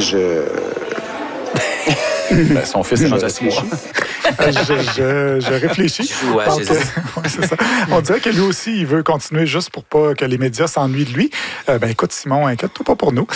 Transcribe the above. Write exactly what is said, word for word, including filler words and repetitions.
je... Ben, son fils est rendu à six mois. je, je, je réfléchis. Je joue à Donc, Jésus. euh, ouais, c'est ça. On dirait que lui aussi, il veut continuer juste pour pas que les médias s'ennuient de lui. Euh, ben écoute, Simon, inquiète-toi pas pour nous.